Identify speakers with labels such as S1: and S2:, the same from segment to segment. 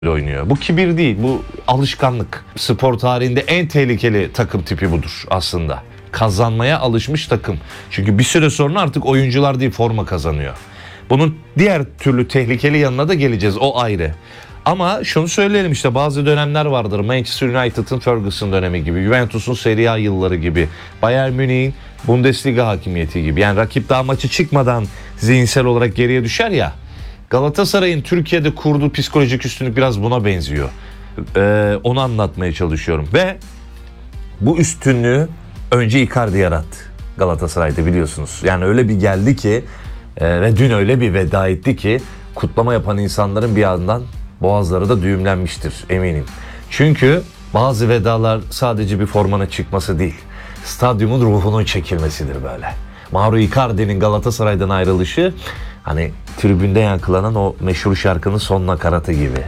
S1: oynuyor. Bu kibir değil, bu alışkanlık. Spor tarihinde en tehlikeli takım tipi budur aslında. Kazanmaya alışmış takım. Çünkü bir süre sonra artık oyuncular değil, forma kazanıyor. Bunun diğer türlü tehlikeli yanına da geleceğiz, o ayrı. Ama şunu söyleyelim, işte bazı dönemler vardır. Manchester United'ın Ferguson dönemi gibi, Juventus'un Serie A yılları gibi, Bayern Münih'in Bundesliga hakimiyeti gibi. Yani rakip daha maçı çıkmadan zihinsel olarak geriye düşer ya. Galatasaray'ın Türkiye'de kurduğu psikolojik üstünlük biraz buna benziyor. Onu anlatmaya çalışıyorum. Ve bu üstünlüğü önce Icardi yarattı Galatasaray'da, biliyorsunuz. Yani öyle bir geldi ki ve dün öyle bir veda etti ki kutlama yapan insanların bir yandan boğazları da düğümlenmiştir eminim. Çünkü bazı vedalar sadece bir formanın çıkması değil, stadyumun ruhunun çekilmesidir böyle. Mauro Icardi'nin Galatasaray'dan ayrılışı, hani tribünde yankılanan o meşhur şarkının son nakaratı gibi.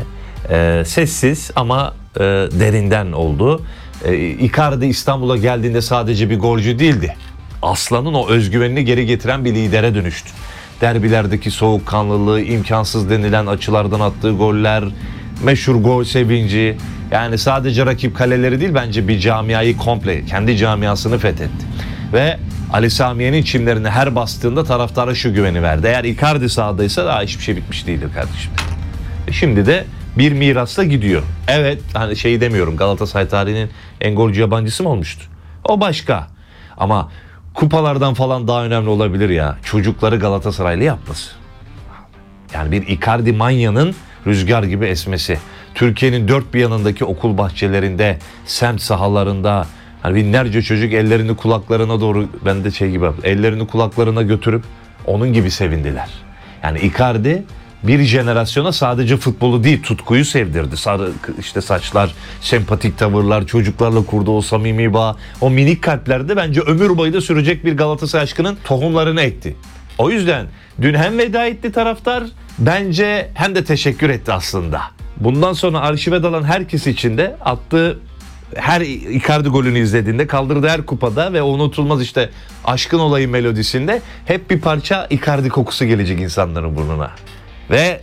S1: Sessiz ama derinden oldu. Icardi İstanbul'a geldiğinde sadece bir golcü değildi. Aslan'ın o özgüvenini geri getiren bir lidere dönüştü. Derbilerdeki soğukkanlılığı, imkansız denilen açılardan attığı goller, meşhur gol sevinci. Yani sadece rakip kaleleri değil, bence bir camiayı komple, kendi camiasını fethetti. Ve Ali Samiye'nin çimlerine her bastığında taraftara şu güveni verdi: eğer Icardi sahadaysa daha hiçbir şey bitmiş değildir kardeşim. Şimdi de bir mirasla gidiyor. Evet, hani şey demiyorum, Galatasaray tarihinin en golcü yabancısı mı olmuştu? O başka. Ama kupalardan falan daha önemli olabilir ya. Çocukları Galatasaraylı yapması. Yani bir Icardi manyanın rüzgar gibi esmesi. Türkiye'nin dört bir yanındaki okul bahçelerinde, semt sahalarında hani binlerce çocuk ellerini kulaklarına doğru, ben de şey gibi, ellerini kulaklarına götürüp onun gibi sevindiler. Yani Icardi bir jenerasyona sadece futbolu değil, tutkuyu sevdirdi. Sarı işte saçlar, sempatik tavırlar, çocuklarla kurduğu o samimi bağ, o minik kalplerde bence ömür boyu da sürecek bir Galatasaray aşkının tohumlarını ekti. O yüzden dün hem veda etti taraftar, bence hem de teşekkür etti aslında. Bundan sonra arşive dalan herkes için de attığı her Icardi golünü izlediğinde, kaldırdığı her kupada ve unutulmaz işte Aşkın Olayı melodisinde hep bir parça Icardi kokusu gelecek insanların burnuna. Ve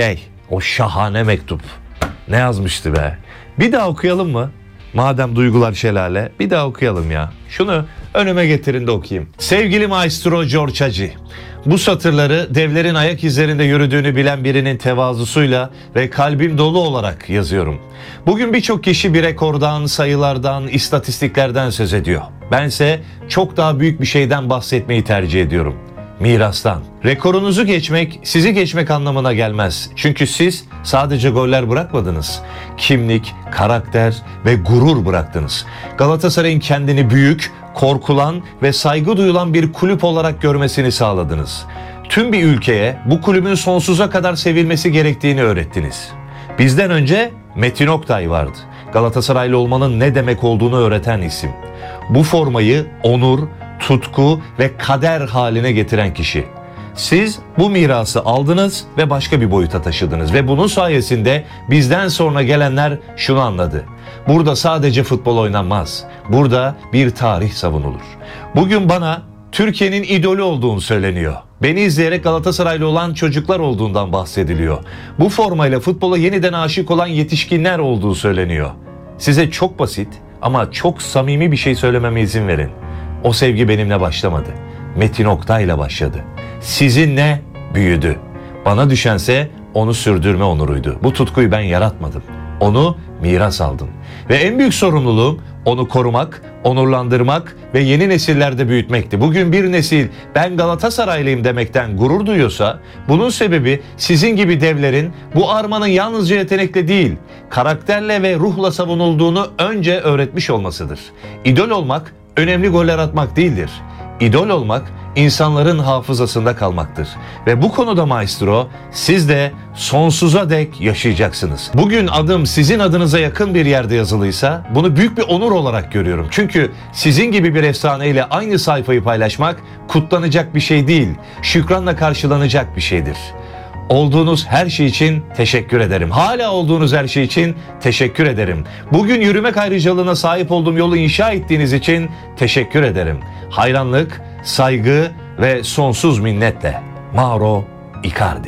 S1: o şahane mektup. Ne yazmıştı be? Bir daha okuyalım mı? Madem duygular şelale, bir daha okuyalım ya. Şunu önüme getirin de okuyayım. Sevgili maestro George Hagi, bu satırları devlerin ayak izlerinde yürüdüğünü bilen birinin tevazusuyla ve kalbim dolu olarak yazıyorum. Bugün birçok kişi bir rekordan, sayılardan, istatistiklerden söz ediyor. Bense çok daha büyük bir şeyden bahsetmeyi tercih ediyorum. Mirastan. Rekorunuzu geçmek, sizi geçmek anlamına gelmez. Çünkü siz sadece goller bırakmadınız. Kimlik, karakter ve gurur bıraktınız. Galatasaray'ın kendini büyük, korkulan ve saygı duyulan bir kulüp olarak görmesini sağladınız. Tüm bir ülkeye bu kulübün sonsuza kadar sevilmesi gerektiğini öğrettiniz. Bizden önce Metin Oktay vardı. Galatasaraylı olmanın ne demek olduğunu öğreten isim. Bu formayı onur, tutku ve kader haline getiren kişi. Siz bu mirası aldınız ve başka bir boyuta taşıdınız ve bunun sayesinde bizden sonra gelenler şunu anladı: burada sadece futbol oynanmaz. Burada bir tarih savunulur. Bugün bana Türkiye'nin idolü olduğunu söyleniyor. Beni izleyerek Galatasaraylı olan çocuklar olduğundan bahsediliyor. Bu formayla futbola yeniden aşık olan yetişkinler olduğu söyleniyor. Size çok basit ama çok samimi bir şey söylememe izin verin. O sevgi benimle başlamadı. Metin Oktay'la başladı. Sizinle büyüdü. Bana düşense onu sürdürme onuruydu. Bu tutkuyu ben yaratmadım. Onu miras aldım. Ve en büyük sorumluluğum onu korumak, onurlandırmak ve yeni nesillerde büyütmekti. Bugün bir nesil ben Galatasaraylıyım demekten gurur duyuyorsa, bunun sebebi sizin gibi devlerin bu armanın yalnızca yetenekle değil, karakterle ve ruhla savunulduğunu önce öğretmiş olmasıdır. İdol olmak önemli goller atmak değildir. İdol olmak insanların hafızasında kalmaktır. Ve bu konuda maestro, siz de sonsuza dek yaşayacaksınız. Bugün adım sizin adınıza yakın bir yerde yazılıysa bunu büyük bir onur olarak görüyorum. Çünkü sizin gibi bir efsaneyle aynı sayfayı paylaşmak kutlanacak bir şey değil, şükranla karşılanacak bir şeydir. Olduğunuz her şey için teşekkür ederim. Hala olduğunuz her şey için teşekkür ederim. Bugün yürümek ayrıcalığına sahip olduğum yolu inşa ettiğiniz için teşekkür ederim. Hayranlık, saygı ve sonsuz minnetle. Mauro Icardi.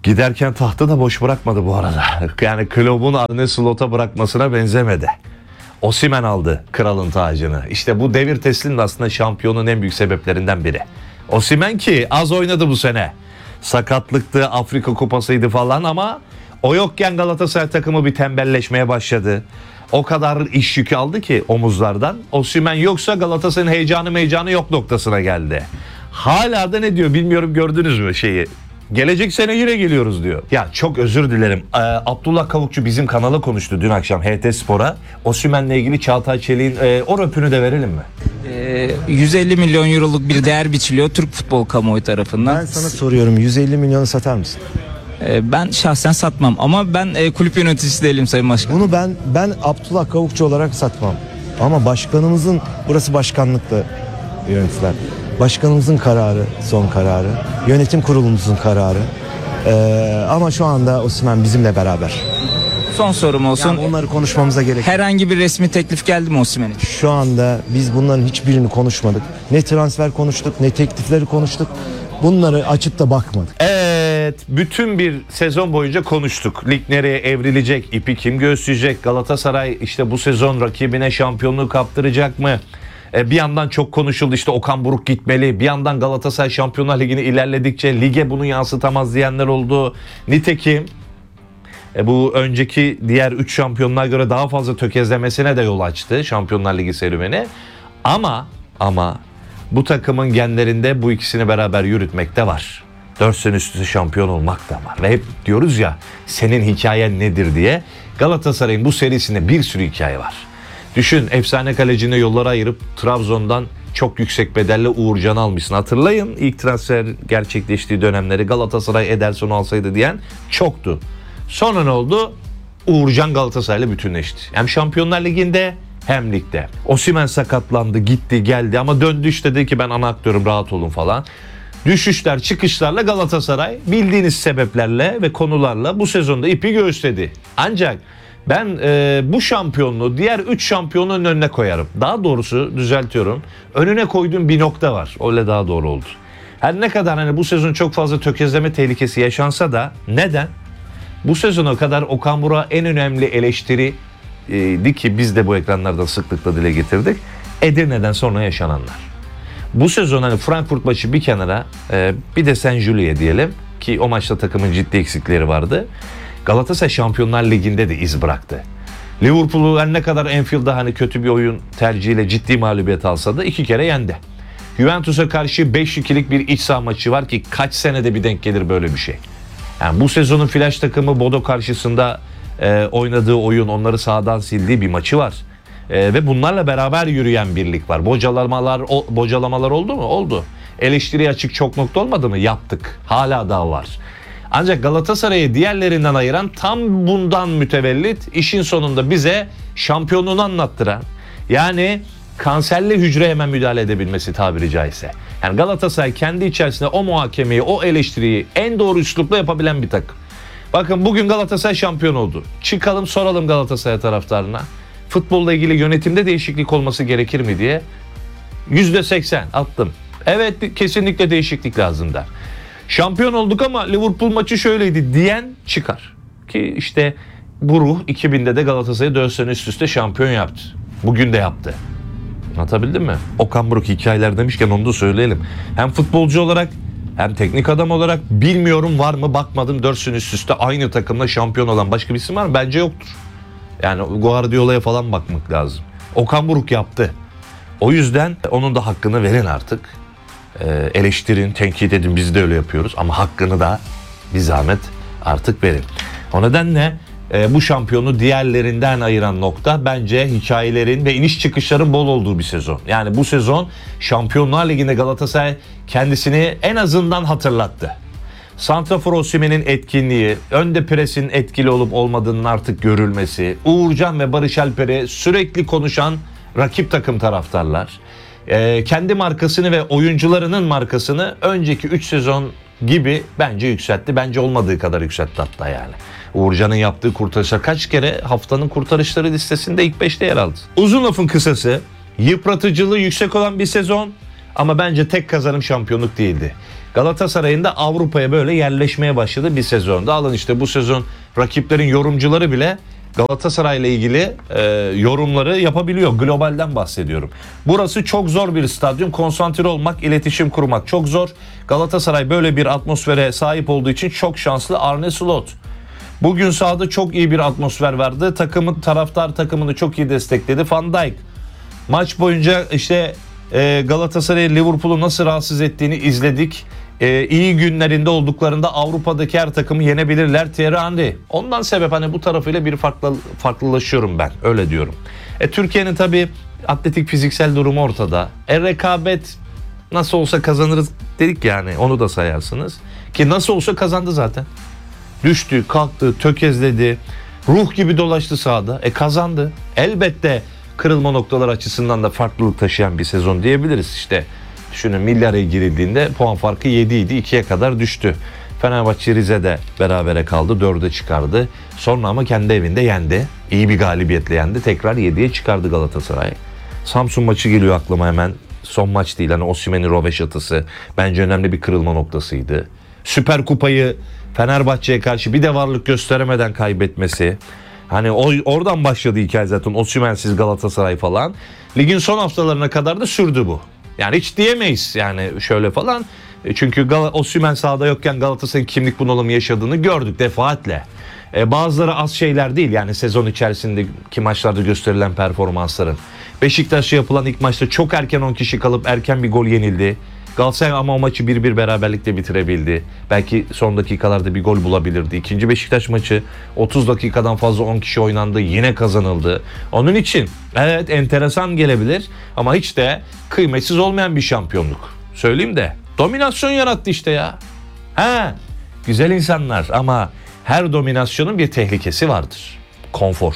S1: Giderken tahtı da boş bırakmadı bu arada. Yani kulübün Arne Slot'a bırakmasına benzemedi. Osimhen aldı kralın tacını. İşte bu devir teslinin aslında şampiyonun en büyük sebeplerinden biri. Osimhen ki az oynadı bu sene. Sakatlıktı, Afrika Kupası'ydı falan ama o yokken Galatasaray takımı bir tembelleşmeye başladı. O kadar iş yükü aldı ki omuzlardan. Osimhen yoksa Galatasaray'ın heyecanı yok noktasına geldi. Hala da ne diyor bilmiyorum, gördünüz mü şeyi? Gelecek sene yine geliyoruz diyor. Ya çok özür dilerim. Abdullah Kavukçu bizim kanala konuştu dün akşam HT Spor'a. Osimhen'le ilgili Çağatay Çelik'in o röpünü de verelim mi?
S2: 150 milyon euroluk bir değer biçiliyor Türk futbol kamuoyu tarafından.
S3: Ben sana soruyorum, 150 milyonu satar mısın?
S2: Ben şahsen satmam ama ben kulüp yöneticisi değilim Sayın Başkan.
S3: Bunu ben Abdullah Kavukçu olarak satmam. Ama başkanımızın, burası başkanlıkla yönetilen. Başkanımızın kararı, son kararı. Yönetim kurulumuzun kararı. Ama şu anda Osimhen bizimle beraber.
S2: Son sorum olsun.
S3: Yani onları konuşmamıza gerek yok.
S2: Herhangi bir resmi teklif geldi mi Osimhen'e?
S3: Şu anda biz bunların hiçbirini konuşmadık. Ne transfer konuştuk, ne teklifleri konuştuk. Bunları açıp da bakmadık.
S1: Evet, bütün bir sezon boyunca konuştuk. Lig nereye evrilecek, ipi kim göğüsleyecek, Galatasaray işte bu sezon rakibine şampiyonluğu kaptıracak mı? Bir yandan çok konuşuldu, işte Okan Buruk gitmeli. Bir yandan Galatasaray Şampiyonlar Ligi'ni ilerledikçe lige bunu yansıtamaz diyenler oldu. Nitekim bu önceki diğer 3 şampiyonluğa göre daha fazla tökezlemesine de yol açtı Şampiyonlar Ligi serüveni. Ama bu takımın genlerinde bu ikisini beraber yürütmek de var. 4 sene üst üste şampiyon olmak da var. Ve hep diyoruz ya, senin hikayen nedir diye. Galatasaray'ın bu serisinde bir sürü hikaye var. Düşün, efsane kalecine yollara ayırıp Trabzon'dan çok yüksek bedelle Uğurcan'ı almışsın. Hatırlayın, ilk transfer gerçekleştiği dönemleri Galatasaray Ederson'u alsaydı diyen çoktu. Sonra ne oldu? Uğurcan Galatasaray'la bütünleşti. Hem Şampiyonlar Ligi'nde hem ligde. Osimhen sakatlandı, gitti, geldi ama döndü işte, dedi ki ben ana aktörüm, rahat olun falan. Düşüşler, çıkışlarla Galatasaray bildiğiniz sebeplerle ve konularla bu sezonda ipi göğüsledi. Ancak ben bu şampiyonluğu diğer 3 şampiyonun önüne koyarım. Daha doğrusu düzeltiyorum. Önüne koyduğum bir nokta var. Öyle daha doğru oldu. Her ne kadar hani bu sezon çok fazla tökezleme tehlikesi yaşansa da neden? Bu sezona kadar Okan Buruk'a en önemli eleştiri ki biz de bu ekranlardan sıklıkla dile getirdik. Edirne'den sonra yaşananlar. Bu sezon hani Frankfurt maçı bir kenara, bir de Saint-Gilloise diyelim ki o maçta takımın ciddi eksikleri vardı. Galatasaray Şampiyonlar Ligi'nde de iz bıraktı. Liverpool'u her ne kadar Anfield'da hani kötü bir oyun tercihiyle ciddi mağlubiyet alsa da 2 kere yendi. Juventus'a karşı 5-2'lik bir iç saha maçı var ki kaç senede bir denk gelir böyle bir şey. Yani bu sezonun flash takımı Bodo karşısında oynadığı oyun, onları sahadan sildiği bir maçı var. Ve bunlarla beraber yürüyen birlik var. Bocalamalar oldu mu? Oldu. Eleştiriye açık çok nokta olmadı mı? Yaptık. Hala daha var. Ancak Galatasaray'ı diğerlerinden ayıran tam bundan mütevellit, işin sonunda bize şampiyonluğunu anlattıran, yani kanserli hücre hemen müdahale edebilmesi tabiri caizse. Yani Galatasaray kendi içerisinde o muhakemeyi, o eleştiriyi en doğru üslupla yapabilen bir takım. Bakın bugün Galatasaray şampiyon oldu. Çıkalım soralım Galatasaray taraftarına. Futbolla ilgili yönetimde değişiklik olması gerekir mi diye. %80 attım. Evet, kesinlikle değişiklik lazım der. Şampiyon olduk ama Liverpool maçı şöyleydi diyen çıkar. Ki işte bu ruh 2000'de de Galatasaray'ı 4 sene üst üste şampiyon yaptı. Bugün de yaptı. Anlatabildim mi? Okan Buruk hikayeler demişken onu da söyleyelim. Hem futbolcu olarak hem teknik adam olarak bilmiyorum, var mı bakmadım, 4 sene üst üste aynı takımla şampiyon olan başka bir isim var mı? Bence yoktur. Yani Guardiola'ya falan bakmak lazım. Okan Buruk yaptı. O yüzden onun da hakkını verin artık. Eleştirin, tenkit edin, biz de öyle yapıyoruz. Ama hakkını da bir zahmet artık verin. O nedenle bu şampiyonu diğerlerinden ayıran nokta bence hikayelerin ve iniş çıkışların bol olduğu bir sezon. Yani bu sezon Şampiyonlar Ligi'nde Galatasaray kendisini en azından hatırlattı. Santrafor Osimhen'in etkinliği, önde presin etkili olup olmadığının artık görülmesi, Uğurcan ve Barış Alper'i sürekli konuşan rakip takım taraftarlar, kendi markasını ve oyuncularının markasını önceki 3 sezon gibi bence yükseltti. Bence olmadığı kadar yükseltti hatta yani. Uğurcan'ın yaptığı kurtarışlar kaç kere haftanın kurtarışları listesinde ilk 5'te yer aldı. Uzun lafın kısası, yıpratıcılığı yüksek olan bir sezon ama bence tek kazanım şampiyonluk değildi. Galatasaray'ın da Avrupa'ya böyle yerleşmeye başladı bir sezonda. Alın işte bu sezon rakiplerin yorumcuları bile Galatasaray'la ilgili yorumları yapabiliyor. Globalden bahsediyorum. Burası çok zor bir stadyum. Konsantre olmak, iletişim kurmak çok zor. Galatasaray böyle bir atmosfere sahip olduğu için çok şanslı. Arne Slot bugün sahada çok iyi bir atmosfer verdi. Taraftar takımını çok iyi destekledi. Van Dijk maç boyunca işte Galatasaray'ı Liverpool'u nasıl rahatsız ettiğini izledik. İyi günlerinde olduklarında Avrupa'daki her takımı yenebilirler. Thierry Henry. Ondan sebep hani bu tarafıyla bir farklılaşıyorum ben. Öyle diyorum. Türkiye'nin tabii atletik fiziksel durumu ortada. Rekabet nasıl olsa kazanırız dedik yani. Onu da sayarsınız. Ki nasıl olsa kazandı zaten. Düştü, kalktı, tökezledi. Ruh gibi dolaştı sahada. Kazandı. Elbette kırılma noktalar açısından da farklılık taşıyan bir sezon diyebiliriz. İşte düşünün milyara girildiğinde puan farkı 7 idi, 2'ye kadar düştü. Fenerbahçe Rize'de berabere kaldı, 4'e çıkardı. Sonra ama kendi evinde yendi. İyi bir galibiyetle yendi. Tekrar 7'ye çıkardı Galatasaray. Samsun maçı geliyor aklıma hemen. Son maç değil, hani Osimhen'in röveşatısı bence önemli bir kırılma noktasıydı. Süper Kupayı Fenerbahçe'ye karşı bir de varlık gösteremeden kaybetmesi. Hani oradan başladı hikaye zaten. Osimhen'siz Galatasaray falan. Ligin son haftalarına kadar da sürdü bu. Yani hiç diyemeyiz yani şöyle falan. Çünkü Osimhen sahada yokken Galatasaray'ın kimlik bunalımı yaşadığını gördük defaatle. Bazıları az şeyler değil yani sezon içerisindeki maçlarda gösterilen performansların. Beşiktaş'a yapılan ilk maçta çok erken 10 kişi kalıp erken bir gol yenildi. Galatasaray ama o maçı 1-1 beraberlikle bitirebildi. Belki son dakikalarda bir gol bulabilirdi. İkinci Beşiktaş maçı 30 dakikadan fazla 10 kişi oynandı. Yine kazanıldı. Onun için evet enteresan gelebilir ama hiç de kıymetsiz olmayan bir şampiyonluk. Söyleyeyim de dominasyon yarattı işte ya. Güzel insanlar ama her dominasyonun bir tehlikesi vardır. Konfor.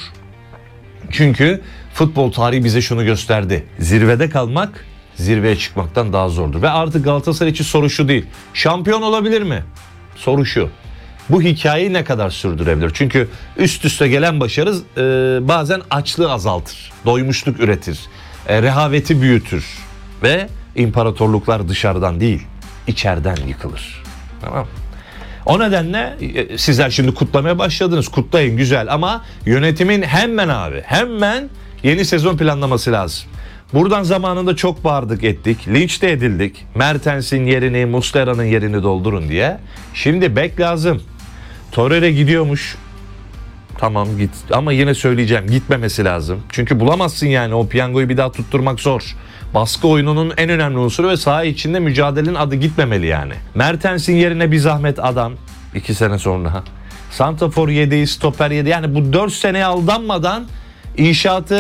S1: Çünkü futbol tarihi bize şunu gösterdi. Zirvede kalmak zirveye çıkmaktan daha zordur. Ve artık Galatasaray için soru şu değil. Şampiyon olabilir mi? Soru şu. Bu hikayeyi ne kadar sürdürebilir? Çünkü üst üste gelen başarı bazen açlığı azaltır. Doymuşluk üretir. Rehaveti büyütür. Ve imparatorluklar dışarıdan değil, içeriden yıkılır. Tamam. O nedenle sizler şimdi kutlamaya başladınız. Kutlayın güzel ama yönetimin hemen yeni sezon planlaması lazım. Buradan zamanında çok bağırdık ettik. Linç de edildik. Mertens'in yerini, Muslera'nın yerini doldurun diye. Şimdi bek lazım. Torreira gidiyormuş. Tamam git ama yine söyleyeceğim gitmemesi lazım. Çünkü bulamazsın yani o piyangoyu bir daha tutturmak zor. Baskı oyununun en önemli unsuru ve saha içinde mücadelenin adı gitmemeli yani. Mertens'in yerine bir zahmet adam 2 sene sonra. Santrafor yedeği, stoper yedeği yani bu 4 seneye aldanmadan İnşaatı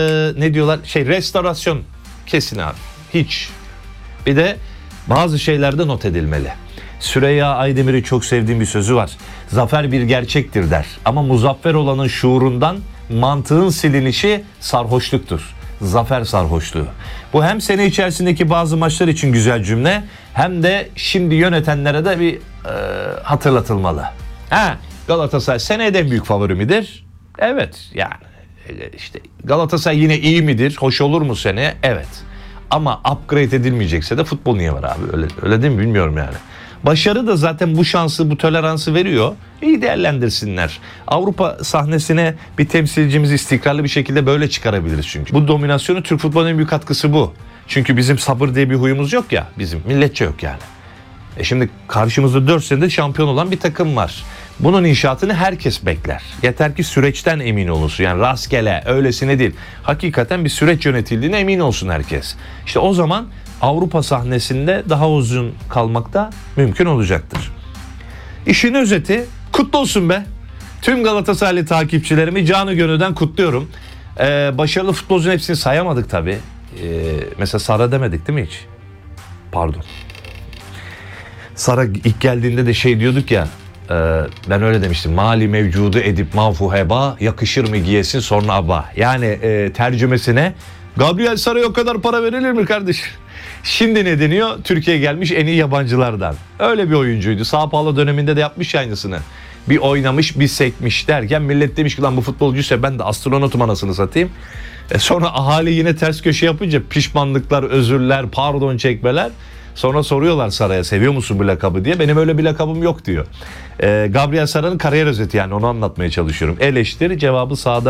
S1: restorasyon kesin abi. Hiç. Bir de bazı şeylerde not edilmeli. Süreyya Aydemir'i çok sevdiğim bir sözü var. Zafer bir gerçektir der. Ama muzaffer olanın şuurundan mantığın silinişi sarhoşluktur. Zafer sarhoşluğu. Bu hem sene içerisindeki bazı maçlar için güzel cümle hem de şimdi yönetenlere de bir hatırlatılmalı. Galatasaray seneye en büyük favori midir? Evet yani. İşte Galatasaray yine iyi midir? Hoş olur mu seneye? Evet. Ama upgrade edilmeyecekse de futbol niye var abi? Öyle değil mi? Bilmiyorum yani. Başarı da zaten bu şansı, bu toleransı veriyor. İyi değerlendirsinler. Avrupa sahnesine bir temsilcimizi istikrarlı bir şekilde böyle çıkarabiliriz çünkü. Bu dominasyonu Türk futbolunun en büyük katkısı bu. Çünkü bizim sabır diye bir huyumuz yok ya. Bizim milletçe yok yani. Şimdi karşımızda 4 senedir şampiyon olan bir takım var. Bunun inşaatını herkes bekler. Yeter ki süreçten emin olunsun. Yani rastgele, öylesine değil. Hakikaten bir süreç yönetildiğine emin olsun herkes. İşte o zaman Avrupa sahnesinde daha uzun kalmak da mümkün olacaktır. İşin özeti kutlu olsun be. Tüm Galatasaraylı takipçilerimi canı gönülden kutluyorum. Başarılı futbolcunun hepsini sayamadık tabii. Mesela Sara demedik değil mi hiç? Pardon. Sara ilk geldiğinde de diyorduk ya. Ben öyle demiştim. Mali mevcudu edip mavfu heba, yakışır mı giyesin sonra aba. Yani tercümesine Gabriel Sara'ya o kadar para verilir mi kardeşim? Şimdi ne deniyor? Türkiye'ye gelmiş en iyi yabancılardan. Öyle bir oyuncuydu. Sao Paulo döneminde de yapmış aynısını. Bir oynamış bir sekmiş derken millet demiş ki lan bu futbolcuysa ben de astronotum anasını satayım. Sonra ahali yine ters köşe yapınca pişmanlıklar, özürler, pardon çekmeler. Sonra soruyorlar Sara'ya, seviyor musun bu lakabı diye. Benim öyle bir lakabım yok diyor. Gabriel Sara'nın kariyer özeti, yani onu anlatmaya çalışıyorum. Eleştir, cevabı sahada